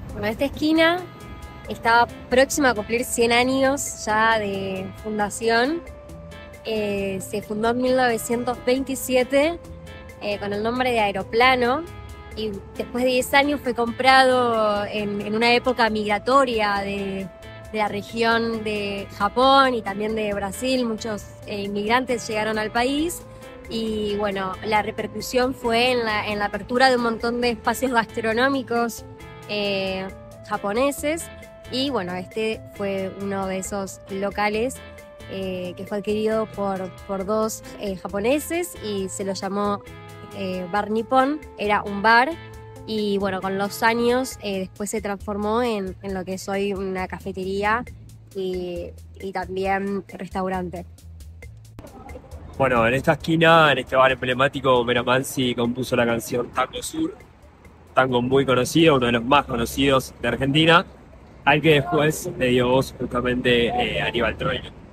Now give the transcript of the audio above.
Bueno, esta esquina estaba próxima a cumplir 100 años ya de fundación. Se fundó en 1927 con el nombre de Aeroplano y después de 10 años fue comprado en una época migratoria de la región de Japón y también de Brasil. Muchos inmigrantes llegaron al país y bueno, la repercusión fue en la apertura de un montón de espacios gastronómicos eh, japoneses y bueno, este fue uno de esos locales que fue adquirido por dos japoneses y se lo llamó Bar Nippon. Era un bar y bueno, con los años después se transformó en lo que es hoy una cafetería y también restaurante. Bueno, en esta esquina, en este bar emblemático, Mera Mansi compuso la canción Tango Sur, tango muy conocido, uno de los más conocidos de Argentina, al que después le dio voz justamente Aníbal Troilo.